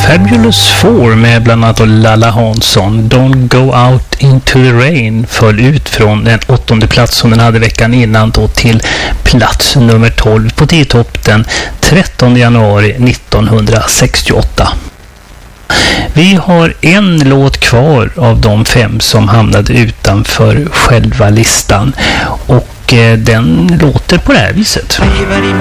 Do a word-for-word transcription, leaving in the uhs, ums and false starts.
Fabulous Four med bland annat Lalla Hansson. Don't Go Out Into the Rain föll ut från den åttonde plats som den hade veckan innan då till plats nummer tolv på tio-topp den trettonde januari nittonhundrasextioåtta. Vi har en låt kvar av de fem som hamnade utanför själva listan och den låter på det här viset. Very, very